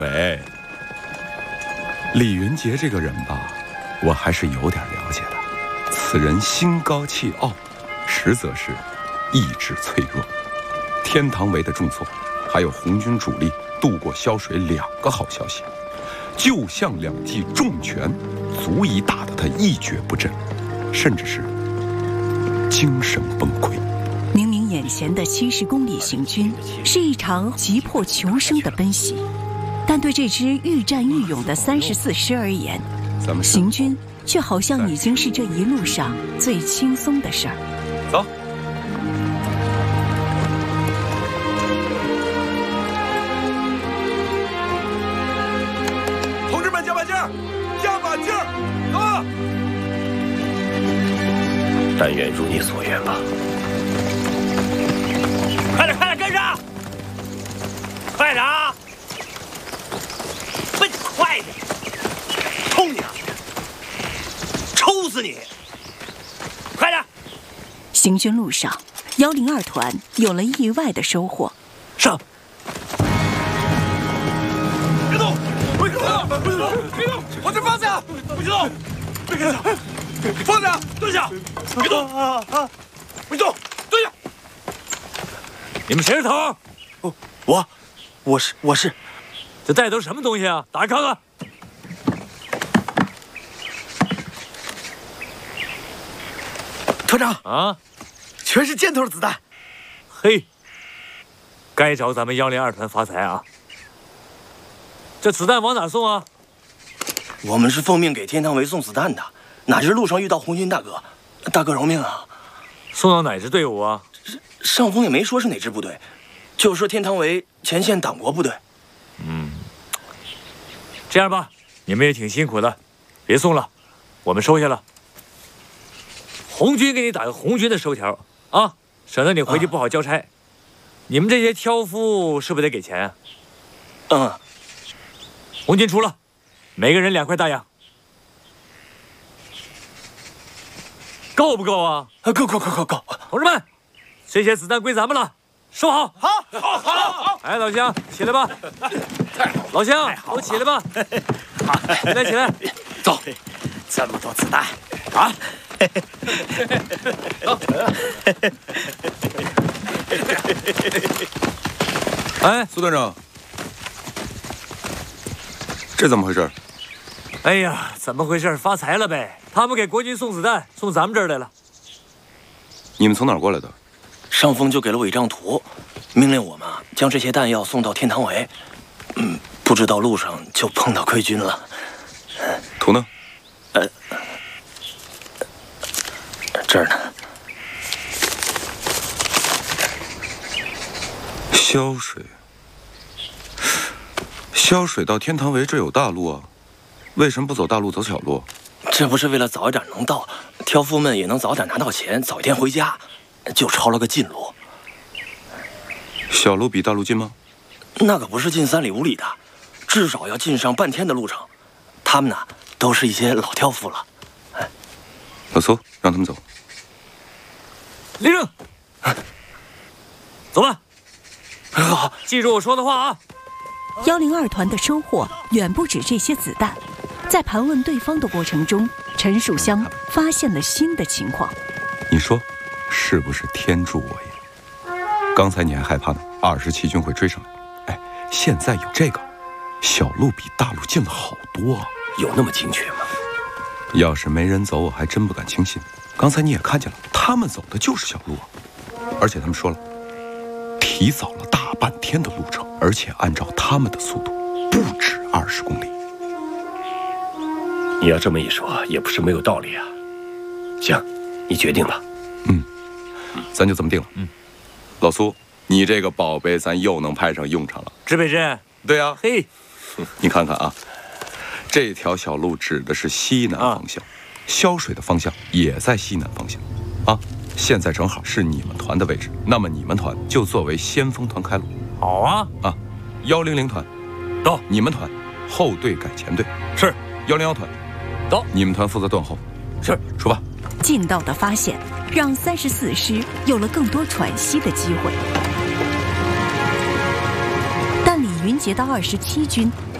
喂，李云杰这个人吧，我还是有点了解的。此人心高气傲，实则是意志脆弱。天堂围的重挫，还有红军主力渡过萧水2个好消息，就像2记重拳，足以打得他一蹶不振，甚至是精神崩溃。 明明眼前的70公里行军是一场急迫求生的奔袭，但对这支愈战愈勇的34师而言，行军却好像已经是这一路上最轻松的事儿。 走。同志们，加把劲儿，加把劲儿，走啊！ 但愿如你所愿吧。 快点，快点，跟上！快点啊！奔快点！冲你啊！抽死你！快点！ 行军路上，102团有了意外的收获。 上！ 别动！别动！别动！往这方向！不许动！别跟上！放下！蹲下！别动！不许动！蹲下！ 你们谁是头？ 我是。 这带的都是什么东西啊？打开看看。 团长啊， 全是箭头子弹。 嘿，该找咱们102团发财啊！这子弹往哪送啊？ 我们是奉命给天堂围送子弹的，哪知路上遇到红军大哥，大哥饶命啊！ 送到哪支队伍啊？ 上峰也没说是哪支部队，就说天堂围前线党国部队。 这样吧，你们也挺辛苦的，别送了，我们收下了。红军给你打个红军的收条啊，省得你回去不好交差。你们这些挑夫是不是得给钱啊？红军出了，每个人2块大洋，够不够啊？ 够！ 同志们，这些子弹归咱们了，收好。 好。 哎，老乡，起来吧。老乡，都起来吧。起来， 走。这么多子弹啊！ 走。哎， 苏团长，这怎么回事？ 哎呀，怎么回事？发财了呗！他们给国军送子弹，送咱们这儿来了。 你们从哪儿过来的？ 上峰就给了我一张图，命令我们将这些弹药送到天堂围。不知道路上就碰到溃军了。 图呢？ 这儿呢。 萧水到天堂围这有大路啊，为什么不走大路走小路？ 这不是为了早一点能到，挑夫们也能早点拿到钱，早一天回家，就抄了个近路。 小路比大路近吗？ 那可不是近3里5里的，至少要近上半天的路程。他们呢，都是一些老挑夫了。 老苏，让他们走。 立正，走吧。 好， 记住我说的话啊。 102团的收获远不止这些子弹，在盘问对方的过程中，陈树湘发现了新的情况。 你说，是不是天助我也？刚才你还害怕呢，27军会追上来。哎，现在有这个，小路比大路近了好多啊。 有那么精确吗？ 要是没人走，我还真不敢轻信。刚才你也看见了，他们走的就是小路啊，而且他们说了，提早了大半天的路程，而且按照他们的速度，不止20公里。 你要这么一说，也不是没有道理啊。行，你决定吧。 咱就这么定了。老苏，你这个宝贝，咱又能派上用场了。 指北针。 对呀。 嘿， 你看看啊，这条小路指的是西南方向，萧水的方向也在西南方向，啊，现在正好是你们团的位置，那么你们团就作为先锋团开路。 好啊。 100团， 到。 你们团后队改前队。 是。 101团， 到。 你们团负责断后。 是。 出发。 劲道的发现让34师有了更多喘息的机会，但李云杰的27军